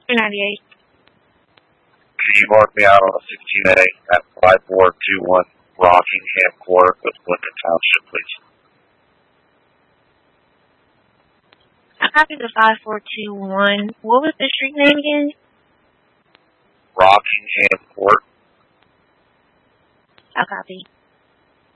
298. Can you mark me out on a 16A at 5421 Rockingham Court with Clinton Township, please? I copied the 5421. What was the street name again? Rockingham Court. I copy.